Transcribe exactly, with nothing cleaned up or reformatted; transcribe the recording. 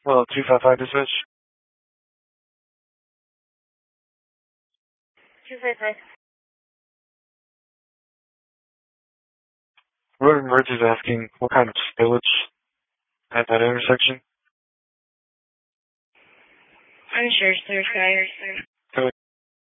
Well, two five five dispatch. two five five. Road Merge is asking what kind of spillage at that intersection. Unsure, sir. Sky.